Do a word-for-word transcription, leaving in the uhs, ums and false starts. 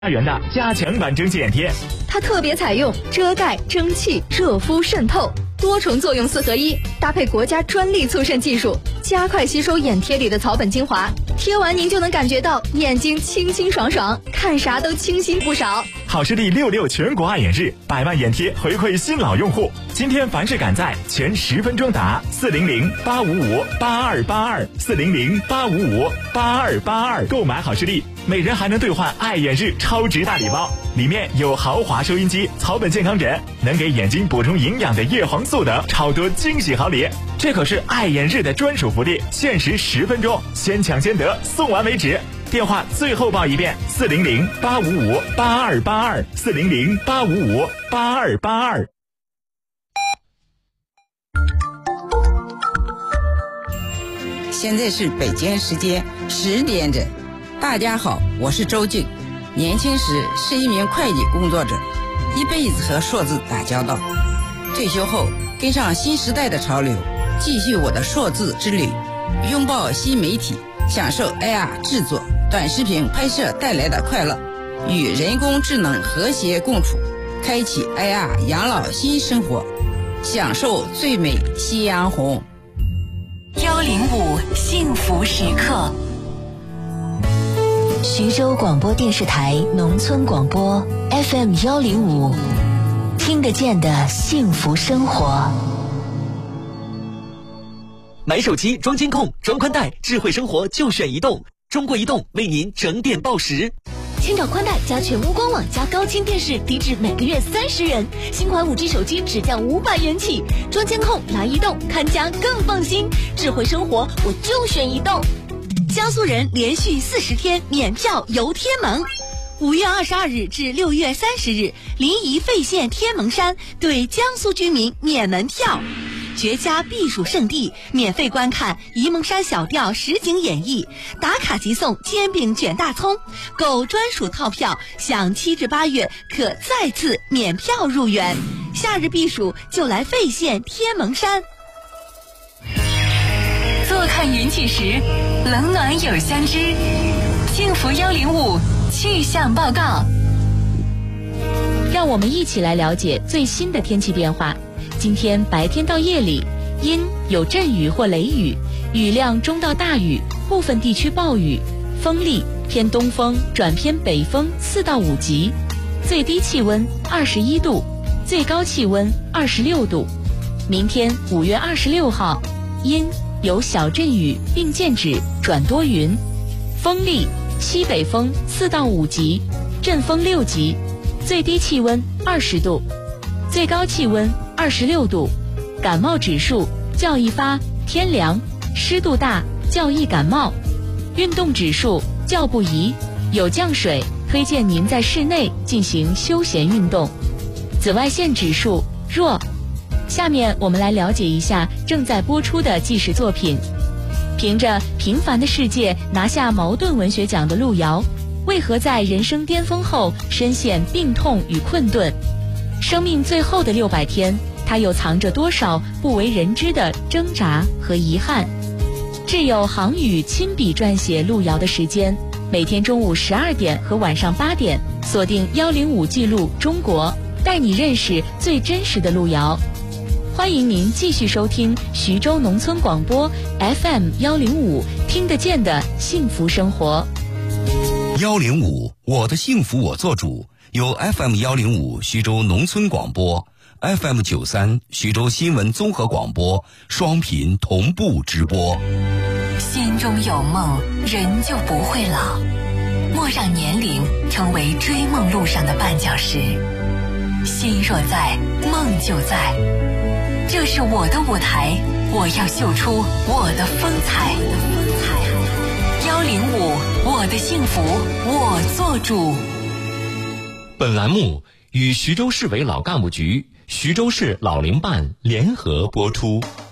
家园的加强版蒸汽眼贴， 它特别采用遮盖、蒸汽、热敷、渗透多重作用四合一，搭配国家专利促渗技术，加快吸收眼贴里的草本精华，贴完您就能感觉到眼睛清清爽爽，看啥都清新不少。 好视力六六全国爱眼日，百万眼贴回馈新老用户。今天凡是赶在前十分钟打四零零八五五八二八二四零零八五五八二八二购买好视力，每人还能兑换爱眼日超值大礼包，里面有豪华收音机、草本健康枕，能给眼睛补充营养的叶黄素等超多惊喜好礼。这可是爱眼日的专属福利，限时十分钟，先抢先得，送完为止。电话最后报一遍：四零零八五五八二八二四零零八五五八二八二。 现在是北京时间十点整。大家好，我是周静。年轻时是一名会计工作者，一辈子和数字打交道。退休后跟上新时代的潮流，继续我的数字之旅，拥抱新媒体，享受 A R 制作、短视频拍摄带来的快乐，与人工智能和谐共处，开启 A R 养老新生活，享受最美夕阳红。 幺零五幸福时刻， 徐州广播电视台农村广播 F M 幺零五，听得见的幸福生活。 买手机装监控、装宽带，智慧生活就选移动。中国移动为您整点报时。 千兆宽带加全屋官网加高清电视，低至每个月三十元。新款 五 G 手机只降五百元起。装监控来移动，看家更放心。智慧生活我就选移动。江苏人连续四十天免票游天门。五月二十二日至六月三十日，临沂费县天门山对江苏居民免门票。绝佳避暑胜地，免费观看沂蒙山小调实景演绎，打卡即送煎饼卷大葱，购专属套票享七至八月可再次免票入园。夏日避暑就来费县天门山。 坐看云起时，冷暖有相知。幸福幺零五气象报告， 让我们一起来了解最新的天气变化。今天白天到夜里，阴有阵雨或雷雨，雨量中到大雨，部分地区暴雨，风力偏东风转偏北风四到五级，最低气温二十一度，最高气温二十六度。明天五月二十六号，阴有小阵雨并见止转多云，风力西北风四到五级，阵风六级，最低气温二十度，最高气温二十六度，感冒指数较易发天凉，湿度大较易感冒，运动指数较不宜，有降水，推荐您在室内进行休闲运动。紫外线指数弱。下面我们来了解一下正在播出的纪实作品。凭着《平凡的世界》拿下茅盾文学奖的路遥，为何在人生巅峰后深陷病痛与困顿？生命最后的六百天，他又藏着多少不为人知的挣扎和遗憾？挚友航宇亲笔撰写路遥的时间，每天中午十二点和晚上八点，锁定幺零五记录中国，带你认识最真实的路遥。欢迎您继续收听徐州农村广播 F M 幺零五，听得见的幸福生活。 幺零五，我的幸福我做主，由 F M 幺零五徐州农村广播、F M 九三徐州新闻综合广播双频同步直播。 心中有梦，人就不会老。莫让年龄成为追梦路上的绊脚石。心若在，梦就在。这是我的舞台，我要秀出我的风采。幺零五，我的幸福我做主。 本栏目与徐州市委老干部局、徐州市老龄办联合播出。